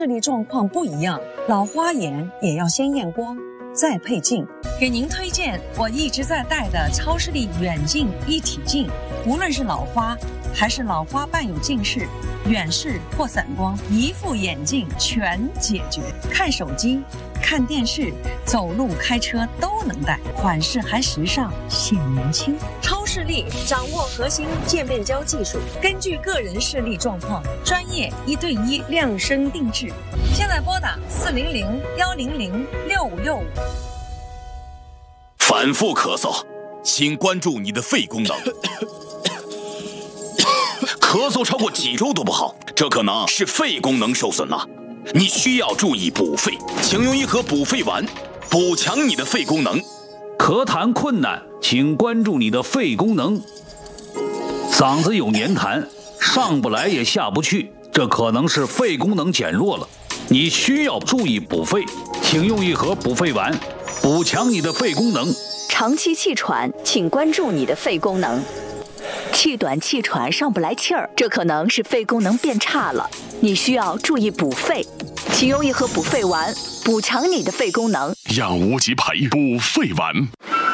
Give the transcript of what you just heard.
视力状况不一样，老花眼也要先验光，再配镜。给您推荐我一直在戴的超视力远近一体镜，无论是老花还是老花伴有近视、远视或散光，一副眼镜全解决。看手机、看电视、走路、开车都能戴，款式还时尚显年轻。超视力掌握核心渐变焦技术，根据个人视力状况，专业1对1量身定制。现在拨打400-100-6565。 反复咳嗽，请关注你的肺功能。咳嗽超过几周都不好，这可能是肺功能受损了。你需要注意补肺，请用一盒补肺丸，补强你的肺功能。 咳痰困难，请关注你的肺功能。嗓子有黏痰，上不来也下不去，这可能是肺功能减弱了。你需要注意补肺，请用一盒补肺丸，补强你的肺功能。 长期气喘，请关注你的肺功能。气短气喘上不来气儿，这可能是肺功能变差了，你需要注意补肺，请用一盒补肺丸，补强你的肺功能。 让无极牌补肺丸。